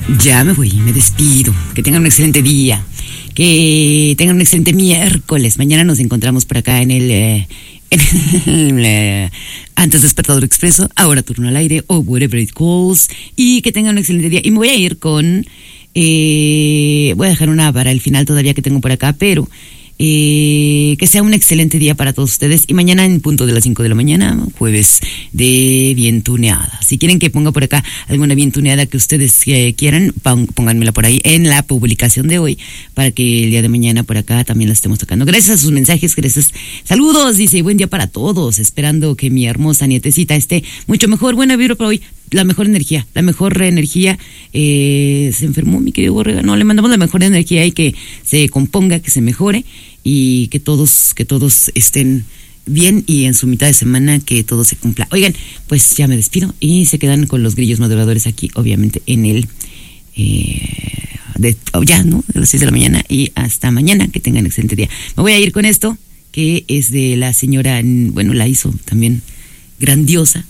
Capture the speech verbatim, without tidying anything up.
Ya me voy, me despido. Que tengan un excelente día. Que tengan un excelente miércoles. Mañana nos encontramos por acá en el... Eh, en el eh, antes Despertador Expreso, ahora Turno al Aire o Whatever It Calls. Y que tengan un excelente día. Y me voy a ir con... Eh, voy a dejar una para el final todavía que tengo por acá, pero... Eh, que sea un excelente día para todos ustedes. Y mañana en punto de las cinco de la mañana, jueves de bien tuneada. Si quieren que ponga por acá alguna bien tuneada que ustedes eh, quieran, pónganmela por ahí en la publicación de hoy, para que el día de mañana por acá también la estemos tocando. Gracias a sus mensajes, gracias. Saludos, dice, buen día para todos, esperando que mi hermosa nietecita esté mucho mejor. Buena vibra para hoy. La mejor energía, la mejor energía. Eh, se enfermó mi querido Borrega. No, le mandamos la mejor energía y que se componga, que se mejore y que todos, que todos estén bien y en su mitad de semana que todo se cumpla. Oigan, pues ya me despido y se quedan con los grillos maduradores aquí, obviamente, en el eh, de, oh, ya, ¿no? De las seis de la mañana y hasta mañana. Que tengan excelente día. Me voy a ir con esto, que es de la señora, bueno, la hizo también grandiosa.